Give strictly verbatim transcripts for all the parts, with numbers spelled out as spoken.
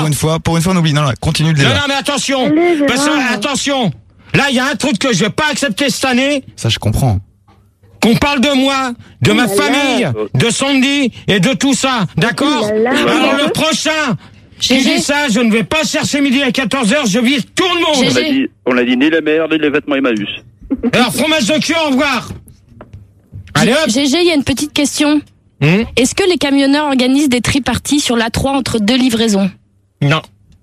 pour une fois, pour une fois, on oublie. Non, non, continue le débat. Non, non, mais attention. Allez, Gérard. Parce que, attention. Là, il y a un truc que je vais pas accepter cette année. Ça, je comprends. Qu'on parle de moi, de ma là là. famille, de Sandy et de tout ça. D'accord? là là. Alors, le prochain qui Gégé. dit ça, je ne vais pas chercher midi à quatorze heures, je vise tout le monde. Gégé. On a dit, on a dit ni la mer, ni les vêtements Emmaüs. Alors, fromage de cul, au revoir. Allez hop. Gégé, il y a une petite question. Hum Est-ce que les camionneurs organisent des triparties sur l'A trois entre deux livraisons? Non.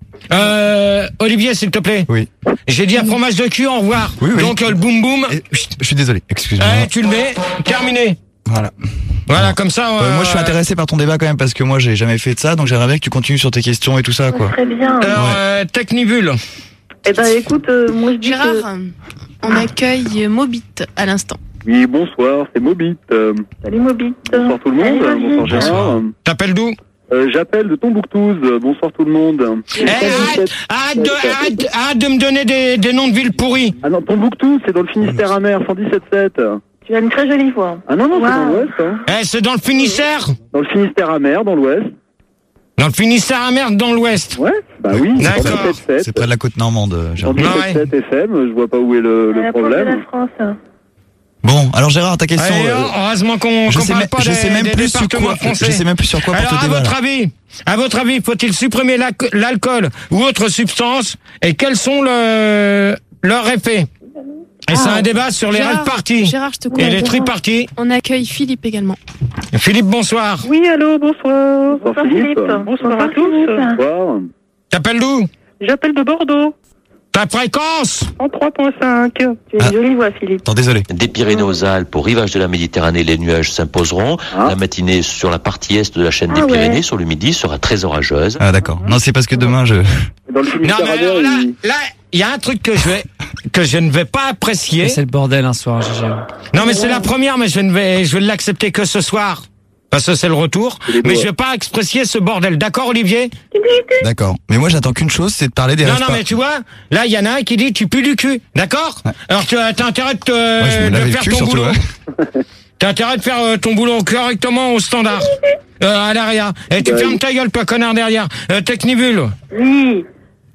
Euh, Olivier, s'il te plaît. Oui. J'ai dit un fromage de cul, au revoir. Oui, oui. Donc, euh, le boum boum. Et, chut, je suis désolé, excuse-moi. Eh, tu le mets. Terminé. Voilà. Voilà, Alors, comme ça. Euh, euh, moi, je suis intéressé par ton débat quand même parce que moi, j'ai jamais fait de ça, donc j'aimerais bien que tu continues sur tes questions et tout ça, quoi. Très bien. Alors, Ouais. euh, Technivule. Eh ben, écoute, euh, moi je dis que... Gérard, on accueille Mobit à l'instant. Oui, bonsoir, c'est Mobit. Euh, Salut Mobit. bonsoir tout le monde. Allez, vas-y. Bonsoir Gérard. T'appelles d'où? Euh, J'appelle de Tombouctouz. Euh, Bonsoir tout le monde. Eh, arrête, arrête, de, arrête, arrête de me donner des, des noms de villes pourris. Ah non, Tombouctou, c'est dans le Finistère amer, cent dix-sept sept. Tu as une très jolie voix. Ah non, non, c'est Wow. dans l'ouest. Hein. Eh, c'est dans le Finistère? Dans le Finistère amer, dans l'ouest. Dans le Finistère amer, dans l'ouest. Ouais, bah oui, D'accord. cent dix-sept sept. C'est près de la côte normande, cent Gérard. dix-sept sept F M, je vois pas où est le, À le la pointe de problème. la France. Bon, alors Gérard, ta question. Allez, euh, heureusement qu'on je qu'on sais, parle même, pas je des, sais même des plus sur départements quoi. français. Je sais même plus sur quoi Alors, porter à débat. votre là. avis, à votre avis, faut-il supprimer l'ac- l'alcool ou autre substance et quels sont le, leurs effets? Et c'est un débat sur les Gérard, rêves parties Gérard, je te coupe. et les triparties. On accueille Philippe également. Philippe, bonsoir. Oui, allô, bonsoir. Bonsoir Philippe. Bonsoir à tous. Philippe. Bonsoir. T'appelles d'où? J'appelle de Bordeaux, Ta fréquence? en trois virgule cinq. Tu as une Ah. jolie voix, Philippe. Attends, désolé. Des Pyrénées aux Alpes, au rivage de la Méditerranée, les nuages s'imposeront. Ah. La matinée sur la partie est de la chaîne Ah des ouais. Pyrénées, sur le midi, sera très orageuse. Ah d'accord. Non, c'est parce que demain je. Dans le Non, Finistère mais alors amer, là, il... là, il y a un truc que je vais, que je ne vais pas apprécier. C'est le bordel un soir, Gégé. Non, mais c'est la première, mais je ne vais, je vais l'accepter que ce soir. Parce que c'est le retour. C'est les Mais doigts. je vais pas apprécier ce bordel. D'accord, Olivier? D'accord. Mais moi, j'attends qu'une chose, c'est de parler des Non, rêves non, par- mais tu vois, là, il y en a un qui dit tu pues du cul. D'accord? Ouais. Alors, tu as t'as intérêt de, te, Ouais, je me de lavais le faire cul, ton surtout, boulot. ouais. T'as intérêt de faire euh, ton boulot correctement au standard. Euh, à l'arrière. Et tu Bah, fermes oui. ta gueule, toi, connard, derrière. Euh, Technivule. Oui.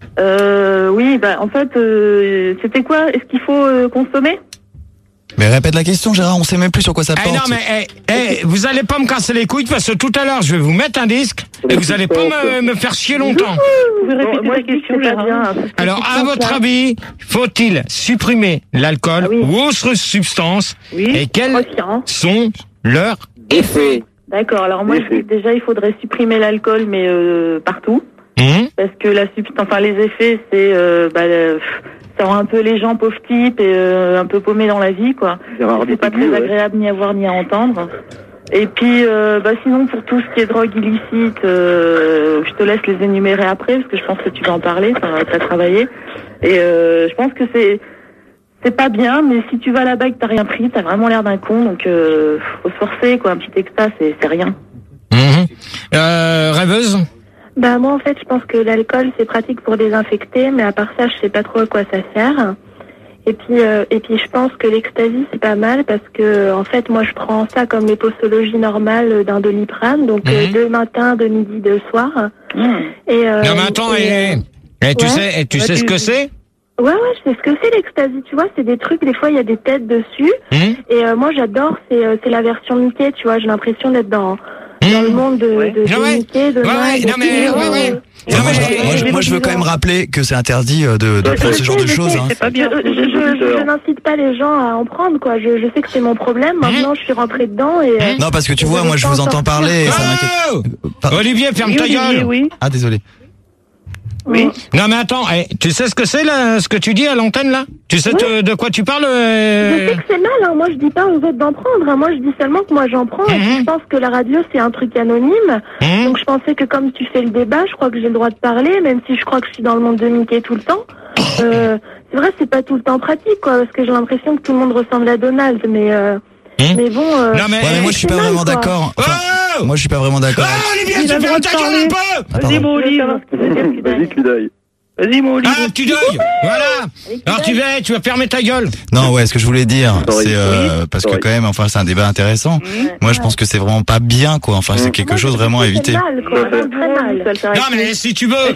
Euh, oui, bah, en fait, euh, c'était quoi? Est-ce qu'il faut euh, consommer? Mais répète la question, Gérard. On sait même plus sur quoi ça Eh porte. non, mais eh, eh, vous allez pas me casser les couilles parce que tout à l'heure, je vais vous mettre un disque et vous allez pas me, me faire chier longtemps. Vous pouvez répéter Bon, moi, la je dis que question, c'est pas Gérard. bien. parce que Alors, c'est à votre simple, avis, faut-il supprimer l'alcool Ah oui. ou autre substance Oui. et quels Croquant. sont leurs effets? D'accord, alors moi, je dis que déjà, il faudrait supprimer l'alcool, mais euh, partout. Hum Parce que la substance, enfin, les effets, c'est, euh, bah, euh, ça rend un peu les gens pauvres types et euh, un peu paumés dans la vie, quoi. Gérard C'est pas Depardieu, très ouais. agréable ni à voir ni à entendre. Et puis, euh, bah, sinon, pour tout ce qui est drogue illicite, euh, je te laisse les énumérer après, parce que je pense que tu vas en parler, ça t'as travaillé. Et euh, je pense que c'est c'est pas bien, mais si tu vas là-bas et que t'as rien pris, t'as vraiment l'air d'un con, donc euh, faut se forcer, quoi. Un petit extra, c'est c'est rien. Mhm. Euh, rêveuse? Bah moi en fait je pense que l'alcool c'est pratique pour désinfecter, mais à part ça je sais pas trop à quoi ça sert. Et puis euh, et puis je pense que l'ecstasy c'est pas mal parce que en fait moi je prends ça comme les posologies normales d'un Doliprane, donc Mhm. euh, deux matins, deux midi, deux soirs. Et euh, Non, mais attends, et, et, et tu ouais. sais, et tu Ouais, sais ce tu- que c'est? Ouais ouais je sais ce que c'est l'ecstasy, tu vois, c'est des trucs, des fois il y a des têtes dessus. Hum Et euh, moi j'adore, c'est euh, c'est la version Mickey, tu vois, j'ai l'impression d'être dans dans le monde de, Ouais. de, de Non, ouais. Mickey, de Ouais, Noël, ouais, de non, mais- tout, ouais, ouais. euh, Non, moi, mais- je, moi, je- moi, je veux quand même rappeler que c'est interdit euh, de, de prendre ce genre de choses. Hein. C'est pas bien. Je, je, je, je n'incite pas les gens à en prendre, quoi. Je, je sais que c'est mon problème. Maintenant, je suis rentrée dedans et. euh, Non, parce que tu vois, je moi, je veux vous pas en entends sortir. parler et ça m'inquiète. Oh Pardon. Olivier, ferme Oui, ta Olivier, gueule. oui. Ah, désolé. Oui. Non, mais attends, eh, tu sais ce que c'est, là, ce que tu dis à l'antenne, là? Tu sais te- de quoi tu parles? euh, Je sais que c'est mal, hein. Moi je dis pas aux autres d'en prendre, hein. Moi je dis seulement que moi j'en prends et Mhm. que je pense que la radio c'est un truc anonyme. Hum Donc je pensais que comme tu fais le débat, je crois que j'ai le droit de parler, même si je crois que je suis dans le monde de Mickey tout le temps. Euh, c'est vrai, c'est pas tout le temps pratique, quoi, parce que j'ai l'impression que tout le monde ressemble à Donald, mais euh, Hum mais bon. Euh, Non, mais, Ouais, mais moi, je suis c'est pas mal, vraiment quoi. d'accord. Enfin, Oh moi, je suis pas vraiment d'accord. Ah, Olivier, Il tu a le fermes droit ta de gueule parler. un peu! Ah, Vas-y, pardon. mon Olive. Vas-y, Cudaille. Vas-y, mon Olive. Ah, petit deuil! Voilà! Alors tu vas, tu vas fermer ta gueule! Non, ouais, ce que je voulais dire, Sorry. c'est euh, parce que Sorry. quand même, enfin, c'est un débat intéressant. Moi, je pense que c'est vraiment pas bien, quoi. Enfin, c'est quelque chose vraiment à C'est éviter. mal, quoi. Tout à fait. Très mal. Non, mais si tu veux,